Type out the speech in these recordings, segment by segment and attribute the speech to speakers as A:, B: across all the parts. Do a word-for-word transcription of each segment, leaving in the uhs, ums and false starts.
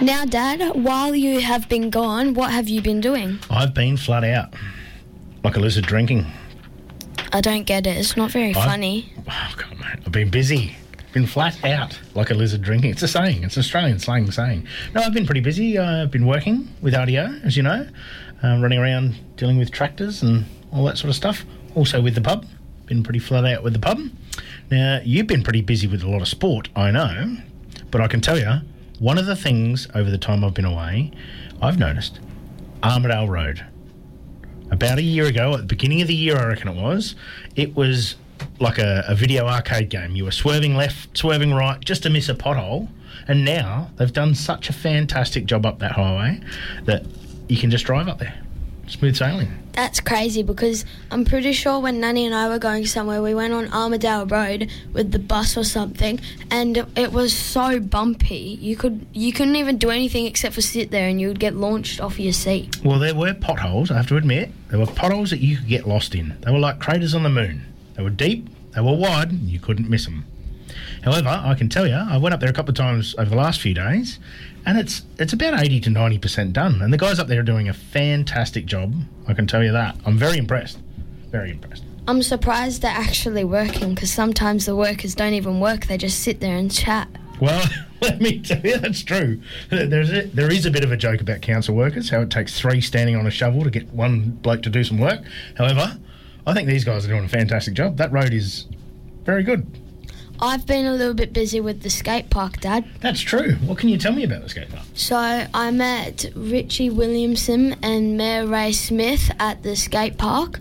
A: Now, Dad, while you have been gone, what have you been doing?
B: I've been flat out, like a lizard drinking.
A: I don't get it. It's not very
B: I've,
A: funny.
B: Oh, God, mate. I've been busy. Been flat out, like a lizard drinking. It's a saying. It's an Australian slang saying. No, I've been pretty busy. Uh, I've been working with R D O, as you know, uh, running around dealing with tractors and all that sort of stuff. Also with the pub. Been pretty flat out with the pub. Now, you've been pretty busy with a lot of sport, I know, but I can tell you, one of the things over the time I've been away, I've noticed, Armidale Road. About a year ago, at the beginning of the year, I reckon it was, it was like a, a video arcade game. You were swerving left, swerving right, just to miss a pothole, and now they've done such a fantastic job up that highway that you can just drive up there. Smooth sailing.
A: That's crazy because I'm pretty sure when Nanny and I were going somewhere, we went on Armidale Road with the bus or something, and it was so bumpy. You could you couldn't even do anything except for sit there, and you would get launched off your seat.
B: Well, there were potholes, I have to admit. There were potholes that you could get lost in. They were like craters on the moon. They were deep, they were wide, and you couldn't miss them. However, I can tell you, I went up there a couple of times over the last few days, and it's it's about eighty to ninety percent done. And the guys up there are doing a fantastic job, I can tell you that. I'm very impressed. Very impressed.
A: I'm surprised they're actually working because sometimes the workers don't even work. They just sit there and chat.
B: Well, let me tell you, that's true. There's a, there is a bit of a joke about council workers, how it takes three standing on a shovel to get one bloke to do some work. However, I think these guys are doing a fantastic job. That road is very good.
A: I've been a little bit busy with the skate park, Dad.
B: That's true. What can you tell me about the skate park?
A: So I met Richie Williamson and Mayor Ray Smith at the skate park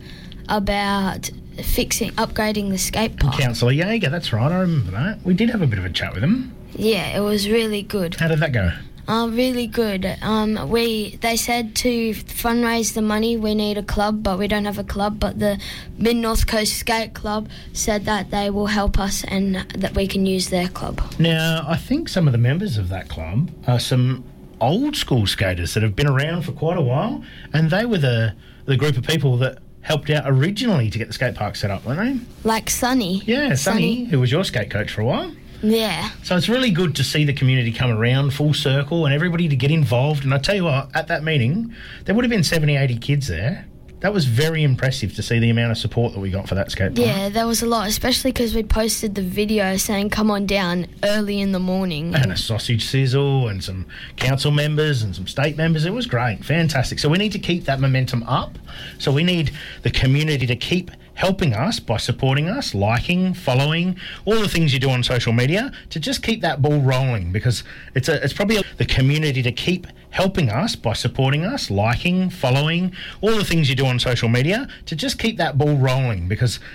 A: about fixing, upgrading the skate park.
B: Councillor Yeager, that's right. I remember that. We did have a bit of a chat with him.
A: Yeah, it was really good.
B: How did that go?
A: Uh, really good. Um, we they said to fundraise the money, we need a club, but we don't have a club. But the Mid North Coast Skate Club said that they will help us and that we can use their club.
B: Now, I think some of the members of that club are some old school skaters that have been around for quite a while, and they were the the group of people that helped out originally to get the skate park set up, weren't they?
A: Like Sonny.
B: Yeah, Sonny,
A: Sonny,
B: who was your skate coach for a while.
A: Yeah.
B: So it's really good to see the community come around full circle and everybody to get involved. And I tell you what, at that meeting, there would have been seventy, eighty kids there. That was very impressive to see the amount of support that we got for that skate park.
A: Yeah, there was a lot, especially because we posted the video saying come on down early in the morning.
B: And a sausage sizzle and some council members and some state members. It was great. Fantastic. So we need to keep that momentum up. So we need the community to keep helping us by supporting us, liking, following, all the things you do on social media to just keep that ball rolling, because it's a, it's probably a, the community to keep helping us by supporting us, liking, following, all the things you do on social media to just keep that ball rolling, because